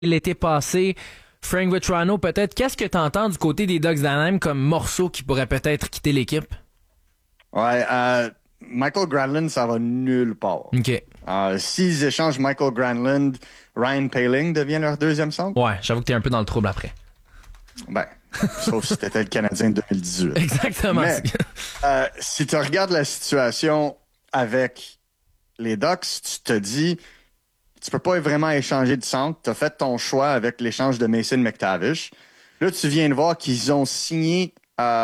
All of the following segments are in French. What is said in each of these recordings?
l'été passé. Frank Vatrano, peut-être. Qu'est-ce que tu entends du côté des Ducks d'Anaheim comme morceau qui pourrait peut-être quitter l'équipe? Ouais, Michael Granlund, ça va nulle part. OK. S'ils échangent Michael Granlund, Ryan Poehling devient leur deuxième centre? Ouais, j'avoue que t'es un peu dans le trouble après. Ben, sauf si t'étais le Canadien de 2018. Exactement. Mais, si tu regardes la situation avec les Ducks, tu te dis, tu peux pas vraiment échanger de centre. Tu as fait ton choix avec l'échange de Mason McTavish. Là, tu viens de voir qu'ils ont signé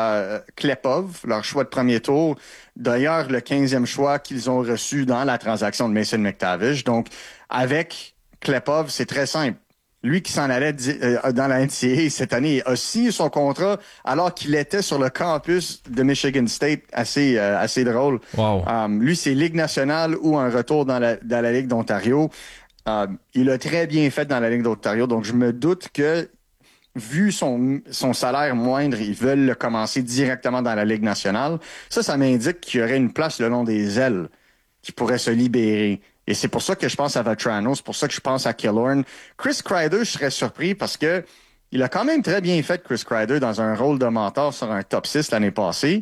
Klepov, leur choix de premier tour. D'ailleurs, le 15e choix qu'ils ont reçu dans la transaction de Mason McTavish. Donc, avec Klepov, c'est très simple. Lui qui s'en allait dans la NCAA cette année a signé son contrat alors qu'il était sur le campus de Michigan State. Assez drôle. Wow. Lui, c'est Ligue nationale ou un retour dans la Ligue d'Ontario. Il a très bien fait dans la Ligue d'Ontario, donc je me doute que, vu son salaire moindre, ils veulent le commencer directement dans la Ligue nationale. Ça m'indique qu'il y aurait une place le long des ailes qui pourrait se libérer. Et c'est pour ça que je pense à Vatrano, c'est pour ça que je pense à Killorn. Chris Kreider, je serais surpris parce que il a quand même très bien fait, Chris Kreider, dans un rôle de mentor sur un top 6 l'année passée.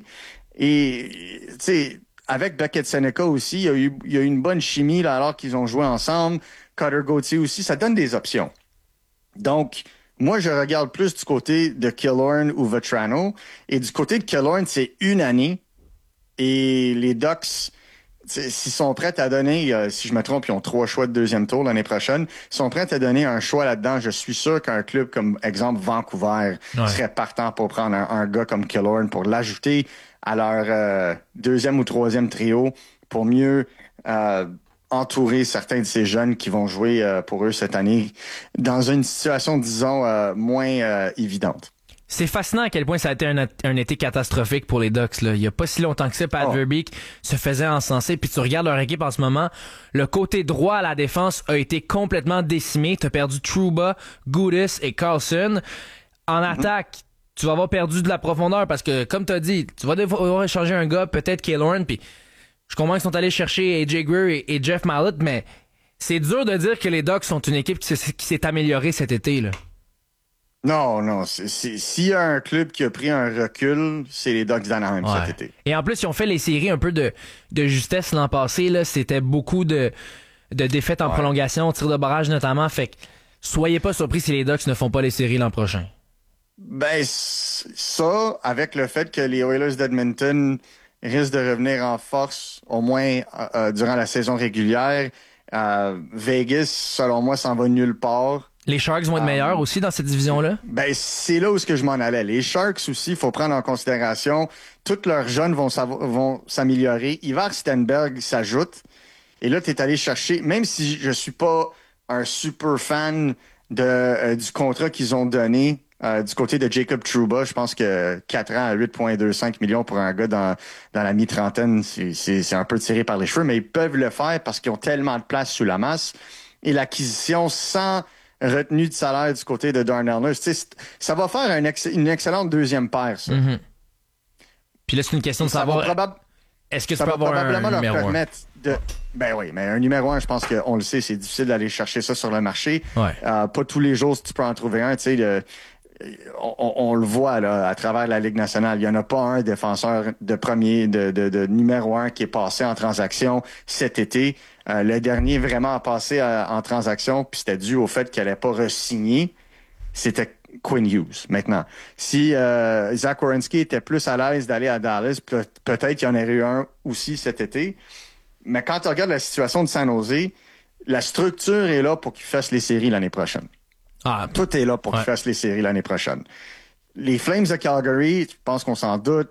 Et, tu sais, avec Beckett Seneca aussi, il y a eu une bonne chimie là, alors qu'ils ont joué ensemble. Cutter Gauthier aussi, ça donne des options. Donc, moi, je regarde plus du côté de Killorn ou Vatrano. Et du côté de Killorn, c'est une année. Et les Ducks, s'ils sont prêts à donner, si je me trompe, ils ont 3 choix de deuxième tour l'année prochaine. S'ils sont prêts à donner un choix là-dedans, je suis sûr qu'un club comme, exemple, Vancouver serait partant pour prendre un gars comme Killorn pour l'ajouter à leur deuxième ou troisième trio pour mieux entourer certains de ces jeunes qui vont jouer pour eux cette année dans une situation, disons, moins évidente. C'est fascinant à quel point ça a été un été catastrophique pour les Ducks. Là. Il n'y a pas si longtemps que ça, Pat Verbeek se faisait encenser. Puis tu regardes leur équipe en ce moment, le côté droit à la défense a été complètement décimé. Tu as perdu Trouba, Gudas et Carlson. En attaque, tu vas avoir perdu de la profondeur parce que, comme tu as dit, tu vas devoir échanger un gars, peut-être Killorn. Puis je comprends qu'ils sont allés chercher AJ Greer et Jeff Mallett, mais c'est dur de dire que les Ducks sont une équipe qui s'est améliorée cet été. Là. Non. S'il y a un club qui a pris un recul, c'est les Ducks d'Anaheim cet été. Et en plus, ils ont fait les séries un peu de justesse l'an passé. Là. C'était beaucoup de défaites en prolongation, tir de barrage notamment. Fait que soyez pas surpris si les Ducks ne font pas les séries l'an prochain. Ben, ça, avec le fait que les Oilers d'Edmonton risquent de revenir en force, au moins durant la saison régulière, Vegas, selon moi, s'en va nulle part. Les Sharks vont être meilleurs aussi dans cette division-là? Ben, c'est là où je m'en allais. Les Sharks aussi, il faut prendre en considération, tous leurs jeunes vont s'améliorer. Ivar Stenberg s'ajoute. Et là, tu es allé chercher, même si je suis pas un super fan du contrat qu'ils ont donné du côté de Jacob Trouba, je pense que 4 ans à 8,25 millions pour un gars dans la mi-trentaine, c'est un peu tiré par les cheveux, mais ils peuvent le faire parce qu'ils ont tellement de place sous la masse. Et l'acquisition sans retenue de salaire du côté de Darnell Nurse, ça va faire une excellente deuxième paire, ça. Mm-hmm. Puis là, c'est une question de savoir... Est-ce que tu peux avoir un numéro 1? Ben oui, mais un numéro 1, je pense qu'on le sait, c'est difficile d'aller chercher ça sur le marché. Ouais. Pas tous les jours, si tu peux en trouver un. Tu sais, on le voit là, à travers la Ligue nationale. Il n'y en a pas un défenseur de numéro 1 qui est passé en transaction cet été. Le dernier vraiment passé en transaction, puis c'était dû au fait qu'elle n'allait pas re-signer. C'était Quinn Hughes. Maintenant, si Zach Werenski était plus à l'aise d'aller à Dallas, peut-être qu'il y en aurait eu un aussi cet été. Mais quand tu regardes la situation de San Jose, la structure est là pour qu'ils fassent les séries l'année prochaine. Tout est là pour qu'ils fassent les séries l'année prochaine. Les Flames de Calgary, je pense qu'on s'en doute.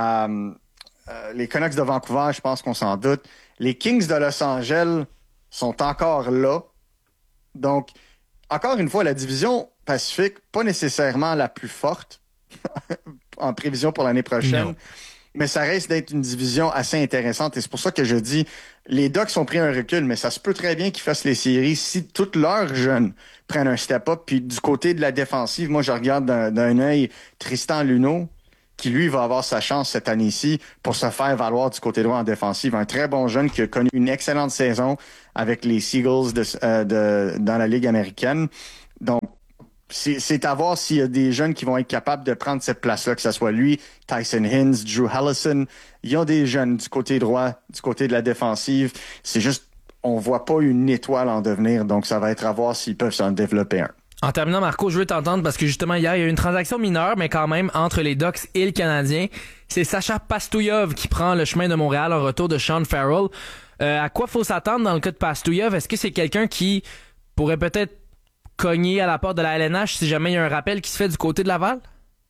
Les Canucks de Vancouver, je pense qu'on s'en doute. Les Kings de Los Angeles sont encore là. Donc, encore une fois, la division Pacifique, pas nécessairement la plus forte en prévision pour l'année prochaine. Non. Mais ça reste d'être une division assez intéressante. Et c'est pour ça que je dis, les Ducks ont pris un recul, mais ça se peut très bien qu'ils fassent les séries si tous leurs jeunes prennent un step-up. Puis du côté de la défensive, moi, je regarde d'un œil Tristan Luneau, qui lui va avoir sa chance cette année-ci pour se faire valoir du côté droit en défensive. Un très bon jeune qui a connu une excellente saison avec les Seagulls dans la Ligue américaine. Donc, c'est à voir s'il y a des jeunes qui vont être capables de prendre cette place-là, que ce soit lui, Tyson Hinds, Drew Hallison. Il y a des jeunes du côté droit, du côté de la défensive. C'est juste, on voit pas une étoile en devenir, donc ça va être à voir s'ils peuvent s'en développer un. En terminant, Marco, je veux t'entendre parce que justement, hier, il y a eu une transaction mineure, mais quand même, entre les Ducks et le Canadien. C'est Sacha Pastouillev qui prend le chemin de Montréal en retour de Sean Farrell. À quoi faut s'attendre dans le cas de Pastouillev? Est-ce que c'est quelqu'un qui pourrait peut-être cogner à la porte de la LNH si jamais il y a un rappel qui se fait du côté de Laval?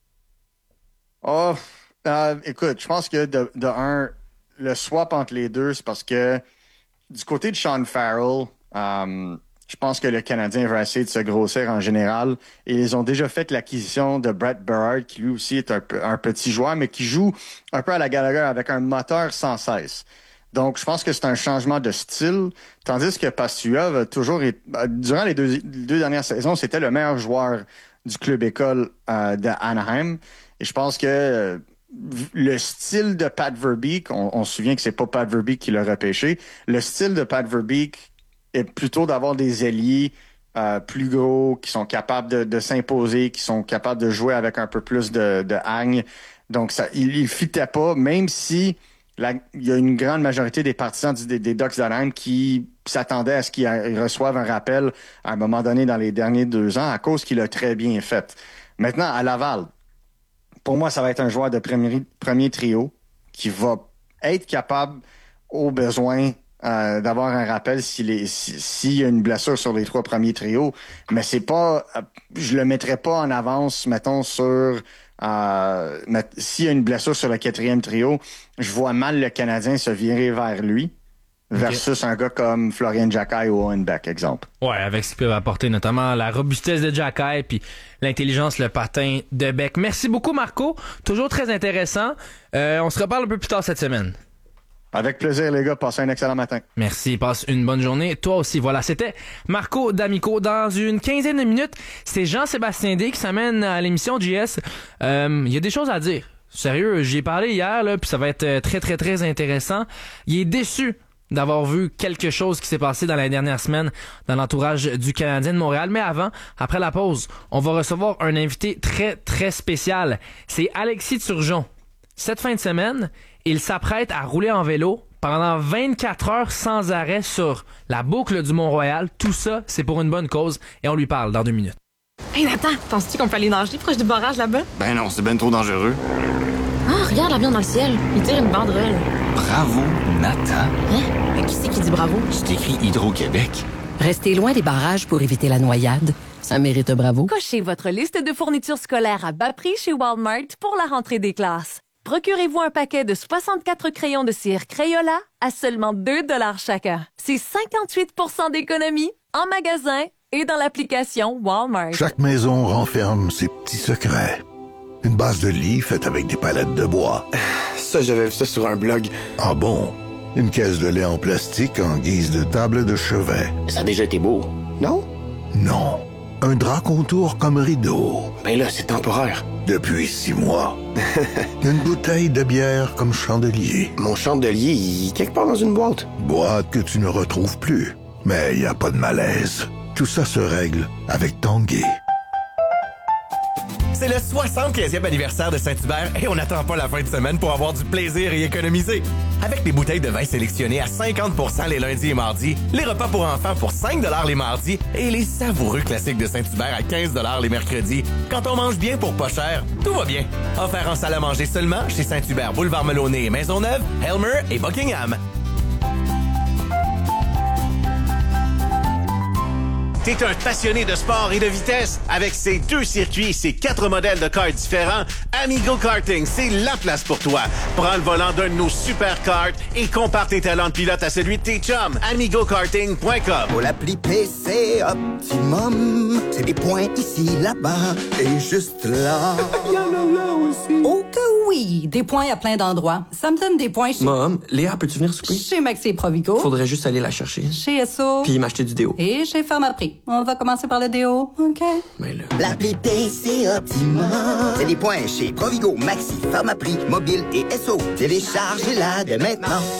Écoute, je pense que de un, le swap entre les deux, c'est parce que du côté de Sean Farrell, je pense que le Canadien va essayer de se grossir en général. Et ils ont déjà fait l'acquisition de Brett Berard, qui lui aussi est un petit joueur, mais qui joue un peu à la Gallagher avec un moteur sans cesse. Donc, je pense que c'est un changement de style, tandis que Pastouillev a toujours été, durant les deux dernières saisons, c'était le meilleur joueur du club école de Anaheim. Et je pense que le style de Pat Verbeek, on se souvient que c'est pas Pat Verbeek qui l'a repêché, le style de Pat Verbeek est plutôt d'avoir des ailiers plus gros, qui sont capables de s'imposer, qui sont capables de jouer avec un peu plus de hargne. Donc, ça, il fitait pas, même si il y a une grande majorité des partisans des Ducks d'Anaheim qui s'attendaient à ce qu'ils reçoivent un rappel à un moment donné dans les derniers 2 ans à cause qu'il a très bien fait. Maintenant, à Laval, pour moi, ça va être un joueur de premier trio qui va être capable, au besoin, d'avoir un rappel s'il y a une blessure sur les 3 premiers trios. Mais c'est pas, je le mettrais pas en avance, mettons, sur s'il y a une blessure sur le 4e trio, je vois mal le Canadien se virer vers lui versus un gars comme Florian Jacquet ou Owen Beck, exemple. Ouais, avec ce qu'il peut apporter, notamment la robustesse de Jacquet puis l'intelligence, le patin de Beck. Merci beaucoup, Marco. Toujours très intéressant. On se reparle un peu plus tard cette semaine. Avec plaisir, les gars. Passez un excellent matin. Merci. Passe une bonne journée. Toi aussi. Voilà. C'était Marco D'Amico. Dans une quinzaine de minutes, c'est Jean-Sébastien D qui s'amène à l'émission JS. Il y a des choses à dire. Sérieux, j'y ai parlé hier, là, puis ça va être très, très, très intéressant. Il est déçu d'avoir vu quelque chose qui s'est passé dans la dernière semaine dans l'entourage du Canadien de Montréal. Mais avant, après la pause, on va recevoir un invité très, très spécial. C'est Alexis Turgeon. Cette fin de semaine, il s'apprête à rouler en vélo pendant 24 heures sans arrêt sur la boucle du Mont-Royal. Tout ça, c'est pour une bonne cause et on lui parle dans 2 minutes. Hey Nathan, penses-tu qu'on peut aller nager proche du barrage là-bas? Ben non, c'est ben trop dangereux. Ah, regarde l'avion dans le ciel. Il tire une banderole. Bravo, Nathan. Hein? Mais qui c'est qui dit bravo? C'est écrit Hydro-Québec. Restez loin des barrages pour éviter la noyade. Ça mérite un bravo. Cochez votre liste de fournitures scolaires à bas prix chez Walmart pour la rentrée des classes. Procurez-vous un paquet de 64 crayons de cire Crayola à seulement 2 $ chacun. C'est 58 % d'économie en magasin et dans l'application Walmart. Chaque maison renferme ses petits secrets. Une base de lit faite avec des palettes de bois. Ça, j'avais vu ça sur un blog. Ah bon? Une caisse de lait en plastique en guise de table de chevet. Ça a déjà été beau, non? Non. Un drap contour comme rideau. Ben là, c'est temporaire. Depuis 6 mois. Une bouteille de bière comme chandelier. Mon chandelier, il est quelque part dans une boîte. Boîte que tu ne retrouves plus. Mais il n'y a pas de malaise. Tout ça se règle avec Tanguay. C'est le 75e anniversaire de Saint-Hubert et on n'attend pas la fin de semaine pour avoir du plaisir et économiser. Avec des bouteilles de vin sélectionnées à 50% les lundis et mardis, les repas pour enfants pour 5 $ les mardis et les savoureux classiques de Saint-Hubert à 15 $ les mercredis. Quand on mange bien pour pas cher, tout va bien. Offert en salle à manger seulement chez Saint-Hubert, Boulevard Melonnet et Maisonneuve, Elmer et Buckingham. T'es un passionné de sport et de vitesse? Avec ses 2 circuits et ses 4 modèles de cars différents, Amigo Karting, c'est la place pour toi. Prends le volant d'un de nos super karts et compare tes talents de pilote à celui de tes chums. AmigoKarting.com. Pour l'appli PC Optimum, c'est des points ici, là-bas et juste là. Il y en a là aussi. Oh que oui! Des points à plein d'endroits. Ça me donne des points chez... Mom, Léa, peux-tu venir souper? Chez Maxi Provigo. Faudrait juste aller la chercher. Chez Esso. Puis m'acheter du déo. Et chez Pharmaprix. On va commencer par le déo, OK? Mais là... L'appli PC Optimum, c'est des points chez Provigo, Maxi, Pharmaprix, Mobile et Esso. Téléchargez-la dès maintenant.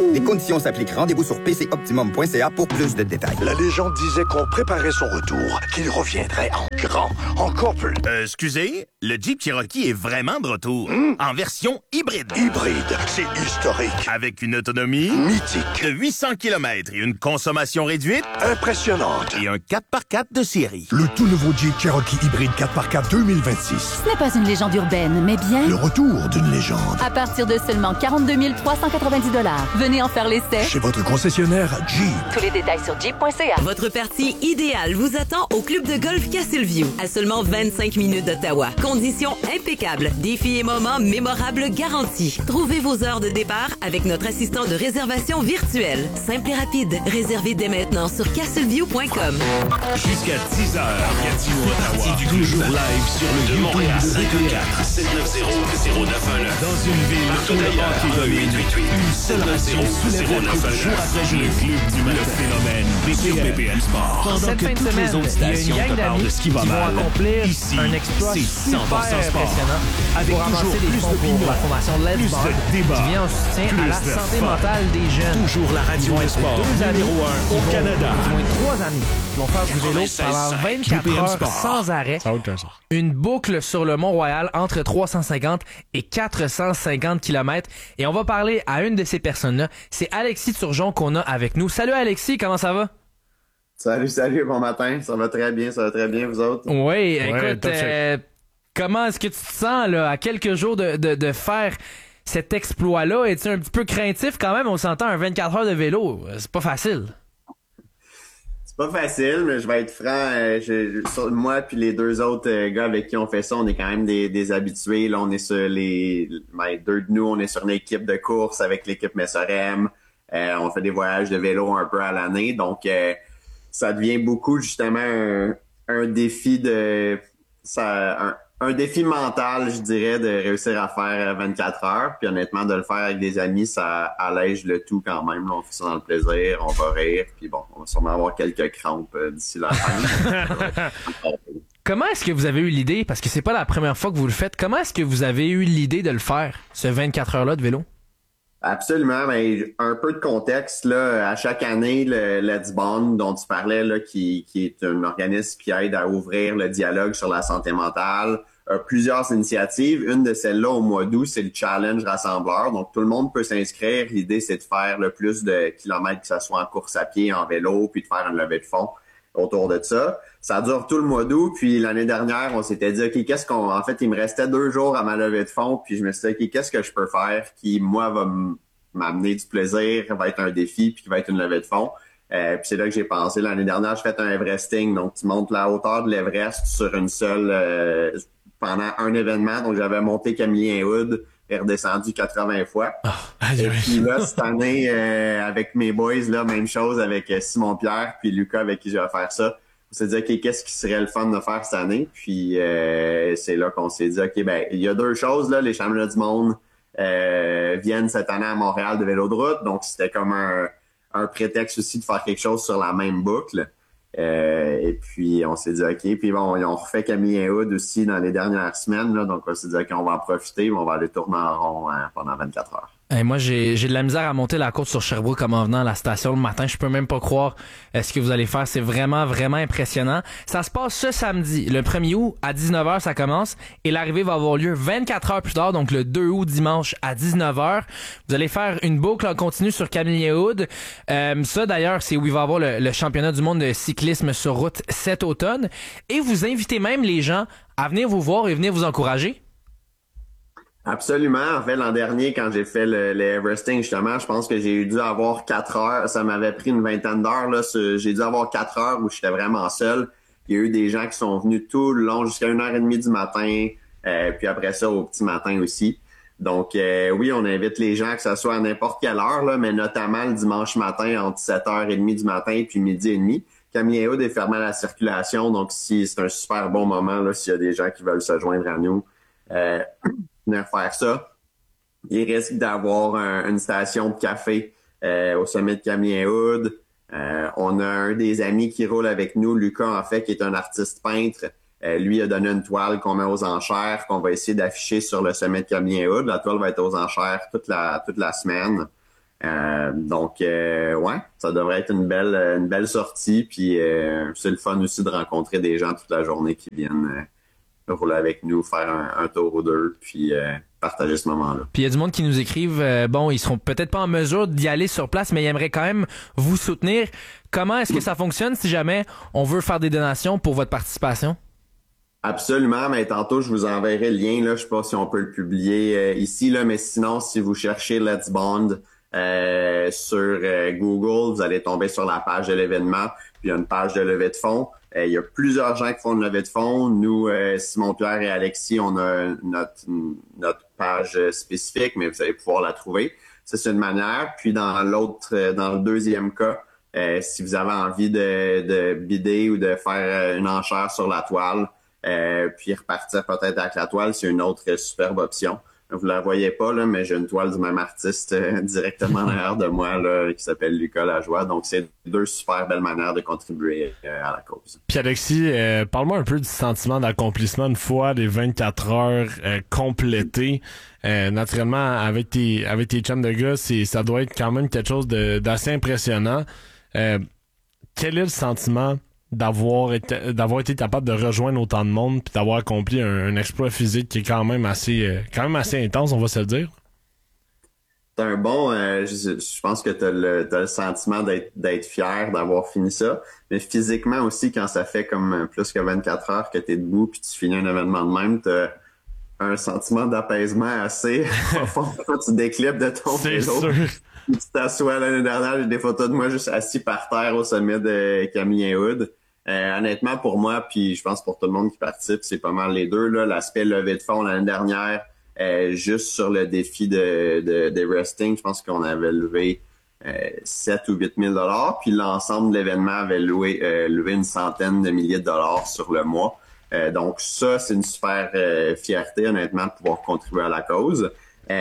Les conditions s'appliquent. Rendez-vous sur pcoptimum.ca pour plus de détails. La légende disait qu'on préparait son retour, qu'il reviendrait en grand, encore plus. Excusez, le Jeep Cherokee est vraiment de retour. En version hybride. Hybride, c'est historique. Avec une autonomie... mythique. De 800 km et une consommation réduite... impressionnante. Et un 4x4 de série. Le tout nouveau Jeep Cherokee hybride 4x4 2026. Ce n'est pas une légende urbaine, mais bien... le retour d'une légende. À partir de seulement 42 390 $. Venez en faire l'essai. Chez votre concessionnaire Jeep. Tous les détails sur jeep.ca. Votre partie idéale vous attend au club de golf Castleview, à seulement 25 minutes d'Ottawa. Conditions impeccables, défis et moments mémorables garantis. Trouvez vos heures de départ avec notre assistant de réservation virtuel. Simple et rapide. Réservez dès maintenant sur castleview.com. Jusqu'à 10h, Gatineau, Ottawa. Toujours live sur le de Montréal, 54 790-0919. Dans une ville où le hockey domine. Une seule radio soulève la coupe jour après jour. Le club du phénomène sur BPM Sport. Pendant que toutes les autres stations te parlent de ce qui va mal, ici, c'est 100% sport. Avec toujours plus d'opinions, plus de débats, qui vient en soutien plus à la de santé fun. mentale des jeunes. Toujours la radio de sport numéro 1 au Canada. Ils vont être 3 amis. Ils vont faire du vélo pendant 24 heures sans arrêt. Une boucle sur le Mont-Royal entre 350 et 450 km. Et on va parler à une de ces personnes-là. C'est Alexis Turgeon qu'on a avec nous. Salut Alexis, comment ça va? Salut, bon matin. Ça va très bien, vous autres? Oui, écoute, comment est-ce que tu te sens là, à quelques jours de faire cet exploit-là? Es-tu un petit peu craintif quand même? On s'entend un 24 heures de vélo. C'est pas facile. C'est pas facile, mais je vais être franc. Moi puis les deux autres gars avec qui on fait ça, on est quand même des habitués. Là, on est sur deux de nous, on est sur une équipe de course avec l'équipe Messorem. On fait des voyages de vélo un peu à l'année. Donc, ça devient beaucoup justement un défi un défi mental, je dirais, de réussir à faire 24 heures. Puis honnêtement, de le faire avec des amis, ça allège le tout quand même. Là, on fait ça dans le plaisir, on va rire. Puis bon, on va sûrement avoir quelques crampes d'ici la fin. Comment est-ce que vous avez eu l'idée, parce que c'est pas la première fois que vous le faites, comment est-ce que vous avez eu l'idée de le faire, ce 24 heures-là de vélo? Absolument, mais un peu de contexte, là, à chaque année, le Let's Bond dont tu parlais, là, qui est un organisme qui aide à ouvrir le dialogue sur la santé mentale, a plusieurs initiatives. Une de celles-là, au mois d'août, c'est le Challenge Rassembleur. Donc, tout le monde peut s'inscrire. L'idée, c'est de faire le plus de kilomètres, que ce soit en course à pied, en vélo, puis de faire une levée de fonds autour de ça. Ça dure tout le mois d'août, puis l'année dernière, on s'était dit, OK, en fait, il me restait 2 jours à ma levée de fonds, puis je me suis dit, OK, qu'est-ce que je peux faire qui, moi, va m'amener du plaisir, va être un défi, puis qui va être une levée de fonds. Puis c'est là que j'ai pensé. L'année dernière, j'ai fait un Everesting, donc tu montes la hauteur de l'Everest sur une seule, pendant un événement. Donc, j'avais monté Camillien Hood et redescendu 80 fois. Et puis là, cette année, avec mes boys, là, même chose avec Simon Pierre puis Lucas avec qui je vais faire ça. On s'est dit, OK, qu'est-ce qui serait le fun de faire cette année? Puis c'est là qu'on s'est dit, OK, ben il y a 2 choses, là, les championnats du monde viennent cette année à Montréal de vélo de route. Donc, c'était comme un prétexte aussi de faire quelque chose sur la même boucle. Et puis, on s'est dit, OK. Puis bon, on refait Camille Hood aussi dans les dernières semaines. Là, donc, on s'est dit, OK, on va en profiter. On va aller tourner en rond pendant 24 heures. Hey, moi, j'ai de la misère à monter la côte sur Sherbrooke en venant à la station le matin. Je peux même pas croire ce que vous allez faire. C'est vraiment, vraiment impressionnant. Ça se passe ce samedi, le 1er août, à 19h, ça commence. Et l'arrivée va avoir lieu 24 heures plus tard, donc le 2 août, dimanche, à 19h. Vous allez faire une boucle en continu sur Camillien Hood. Ça, d'ailleurs, c'est où il va y avoir le championnat du monde de cyclisme sur route cet automne. Et vous invitez même les gens à venir vous voir et venir vous encourager. Absolument. En fait, l'an dernier, quand j'ai fait le Everesting, justement, je pense que j'ai dû avoir 4 heures. Ça m'avait pris une vingtaine d'heures. Là. J'ai dû avoir 4 heures où j'étais vraiment seul. Il y a eu des gens qui sont venus tout le long jusqu'à 1h30 du matin. Puis après ça, au petit matin aussi. Donc, oui, on invite les gens, que ce soit à n'importe quelle heure, là, mais notamment le dimanche matin entre 7h30 du matin et puis 12h30. Camillien Hood est fermé à la circulation. Donc, c'est un super bon moment là, s'il y a des gens qui veulent se joindre à nous. Venir faire ça. Il risque d'avoir une station de café au sommet de Camillien Hood. On a un des amis qui roule avec nous, Lucas, en fait, qui est un artiste peintre. Lui a donné une toile qu'on met aux enchères, qu'on va essayer d'afficher sur le sommet de Camillien Hood. La toile va être aux enchères toute la semaine. Donc, ça devrait être une belle sortie. Puis c'est le fun aussi de rencontrer des gens toute la journée qui viennent rouler avec nous, faire un tour ou deux, puis partager ce moment-là. Puis il y a du monde qui nous écrivent, ils seront peut-être pas en mesure d'y aller sur place, mais ils aimeraient quand même vous soutenir. Comment est-ce que ça fonctionne si jamais on veut faire des donations pour votre participation? Absolument, mais tantôt, je vous enverrai le lien, là. Je sais pas si on peut le publier ici, là, mais sinon, si vous cherchez Let's Bond sur Google, vous allez tomber sur la page de l'événement, puis il y a une page de levée de fonds. Il y a plusieurs gens qui font une levée de fonds. Nous, Simon-Pierre et Alexis, on a notre page spécifique, mais vous allez pouvoir la trouver. Ça, c'est une manière. Puis dans le deuxième cas, si vous avez envie de bider ou de faire une enchère sur la toile, puis repartir peut-être avec la toile, c'est une autre superbe option. Vous la voyez pas, là, mais j'ai une toile du même artiste directement derrière de moi là, qui s'appelle Lucas Lajoie. Donc, c'est deux super belles manières de contribuer à la cause. Puis Alexis, parle-moi un peu du sentiment d'accomplissement une fois les 24 heures complétées. Naturellement, avec tes chums de gars, ça doit être quand même quelque chose d'assez impressionnant. Quel est le sentiment d'avoir été capable de rejoindre autant de monde puis d'avoir accompli un exploit physique qui est quand même assez intense, on va se le dire? C'est un bon... je pense que t'as le sentiment d'être fier d'avoir fini ça, mais physiquement aussi, quand ça fait comme plus que 24 heures que t'es debout puis tu finis un événement de même, t'as un sentiment d'apaisement assez profond quand tu déclips de ton vélo. Tu t'assois. L'année dernière, j'ai des photos de moi juste assis par terre au sommet de Camille Hood. Honnêtement, pour moi, puis je pense pour tout le monde qui participe, c'est pas mal les deux. Là, l'aspect levée de fonds l'année dernière, juste sur le défi de wrestling, je pense qu'on avait levé 7 ou 8 000 $. Puis l'ensemble de l'événement avait levé une centaine de milliers de dollars sur le mois. Donc ça, c'est une super fierté, honnêtement, de pouvoir contribuer à la cause.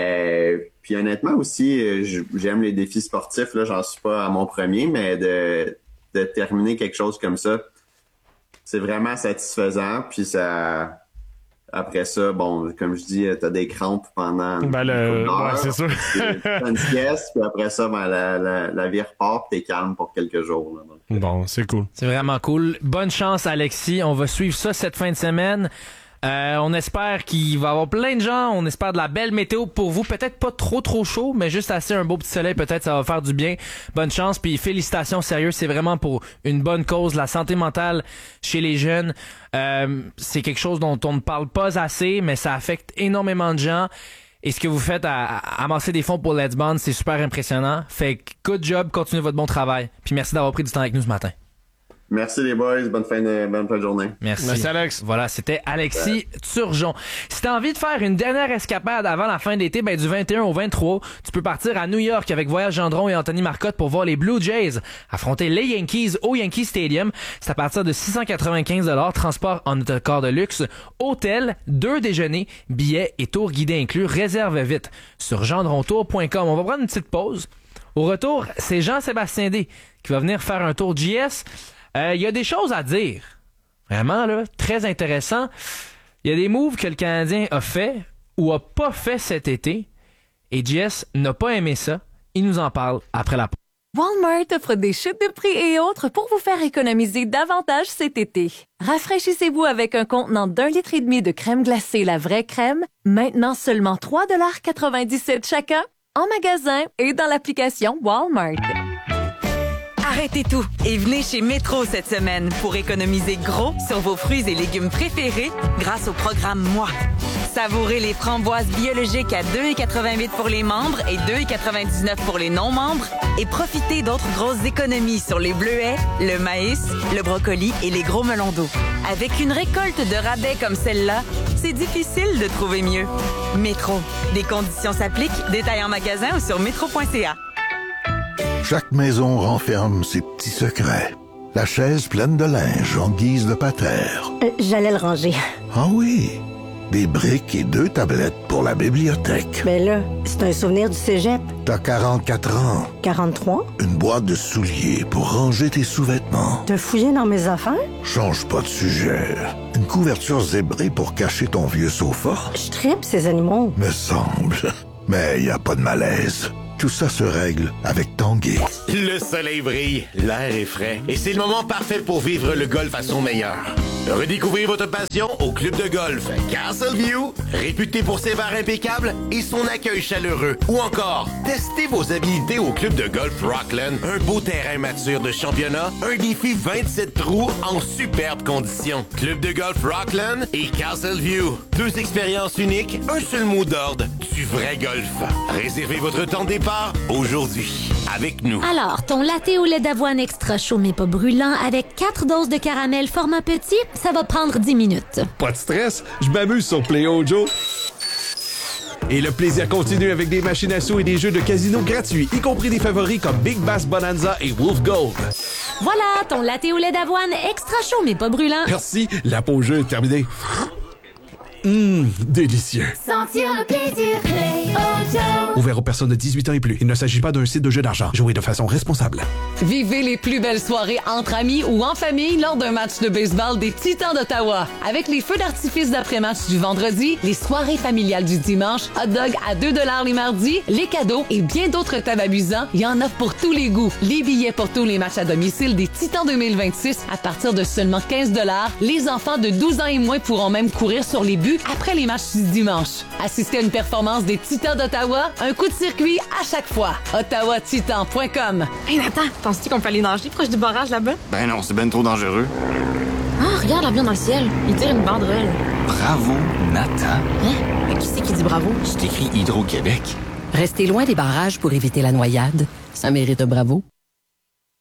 Puis honnêtement aussi, j'aime les défis sportifs. Là, j'en suis pas à mon premier, mais de terminer quelque chose comme ça, c'est vraiment satisfaisant. Puis ça, après ça, bon, comme je dis, t'as des crampes pendant une heure, c'est sûr. T'as une sieste, puis après ça, la vie repart, puis t'es calme pour quelques jours. Là, donc. Bon, c'est cool. C'est vraiment cool. Bonne chance, Alexis. On va suivre ça cette fin de semaine. On espère qu'il va y avoir plein de gens. On espère de la belle météo pour vous. Peut-être pas trop chaud, mais juste assez un beau petit soleil. Peut-être ça va faire du bien. Bonne chance. Puis félicitations, sérieux. C'est vraiment pour une bonne cause. La santé mentale chez les jeunes, c'est quelque chose dont on ne parle pas assez, mais ça affecte énormément de gens. Et ce que vous faites à amasser des fonds pour Let's Bond, c'est super impressionnant. Fait que good job. Continuez votre bon travail. Puis merci d'avoir pris du temps avec nous ce matin. Merci les boys, bonne fin de journée. Merci Alex. Voilà, c'était Alexis Turgeon. Si t'as envie de faire une dernière escapade avant la fin de l'été, du 21 au 23, tu peux partir à New York avec Voyage Gendron et Anthony Marcotte pour voir les Blue Jays affronter les Yankees au Yankee Stadium. C'est à partir de 695 $, transport en autocar de luxe, hôtel, 2 déjeuners, billets et tours guidés inclus. Réserve vite sur gendrontour.com. On va prendre une petite pause. Au retour, c'est Jean-Sébastien D qui va venir faire un tour JS. Il y a des choses à dire. Vraiment, là, très intéressant. Il y a des moves que le Canadien a fait ou a pas fait cet été. Et JS n'a pas aimé ça. Il nous en parle après la pause. Walmart offre des chutes de prix et autres pour vous faire économiser davantage cet été. Rafraîchissez-vous avec un contenant d'1,5 litre de crème glacée La Vraie Crème. Maintenant seulement 3,97 $, chacun, en magasin et dans l'application Walmart. Arrêtez tout et venez chez Métro cette semaine pour économiser gros sur vos fruits et légumes préférés grâce au programme Moi. Savourez les framboises biologiques à 2,88 $ pour les membres et 2,99 $ pour les non-membres et profitez d'autres grosses économies sur les bleuets, le maïs, le brocoli et les gros melons d'eau. Avec une récolte de rabais comme celle-là, c'est difficile de trouver mieux. Métro. Des conditions s'appliquent. Détails en magasin ou sur métro.ca. Chaque maison renferme ses petits secrets. La chaise pleine de linge en guise de patère. J'allais le ranger. Ah oui, des briques et 2 tablettes pour la bibliothèque. Mais là, c'est un souvenir du cégep. T'as 44 ans. 43? Une boîte de souliers pour ranger tes sous-vêtements. T'as fouillé dans mes affaires? Change pas de sujet. Une couverture zébrée pour cacher ton vieux sofa. Je tripe ces animaux. Me semble. Mais y a pas de malaise. Tout ça se règle avec Tanguay. Le soleil brille, l'air est frais et c'est le moment parfait pour vivre le golf à son meilleur. Redécouvrez votre passion au club de golf Castleview, réputé pour ses bars impeccables et son accueil chaleureux. Ou encore, testez vos habilités au club de golf Rockland, un beau terrain mature de championnat, un défi 27 trous en superbes conditions. Club de golf Rockland et Castleview, 2 expériences uniques, un seul mot d'ordre, du vrai golf. Réservez votre temps de départ aujourd'hui avec nous. Alors, ton latte au lait d'avoine extra chaud mais pas brûlant avec 4 doses de caramel format petit, ça va prendre 10 minutes. Pas de stress, je m'amuse sur PlayOjo. Et le plaisir continue avec des machines à sous et des jeux de casino gratuits, y compris des favoris comme Big Bass Bonanza et Wolf Gold. Voilà, ton latte au lait d'avoine extra chaud mais pas brûlant. Merci, la pause jeu est terminée. Délicieux. Sentir le plaisir, PlayOjo. Ouvert aux personnes de 18 ans et plus. Il ne s'agit pas d'un site de jeu d'argent. Jouez de façon responsable. Vivez les plus belles soirées entre amis ou en famille lors d'un match de baseball des Titans d'Ottawa. Avec les feux d'artifice d'après-match du vendredi, les soirées familiales du dimanche, hot dog à 2$ les mardis, les cadeaux et bien d'autres tables amusants, il y en a pour tous les goûts. Les billets pour tous les matchs à domicile des Titans 2026 à partir de seulement 15$. Les enfants de 12 ans et moins pourront même courir sur les buts après les matchs du dimanche. Assistez à une performance des Titans d'Ottawa, un coup de circuit à chaque fois. OttawaTitan.com. Hey Nathan, penses-tu qu'on peut aller nager proche du barrage là-bas? Ben non, c'est ben trop dangereux. Ah, regarde l'avion dans le ciel. Il tire une banderole. Bravo, Nathan. Hein? Qui c'est qui dit bravo? C'est écrit Hydro-Québec. Restez loin des barrages pour éviter la noyade. Ça mérite un bravo.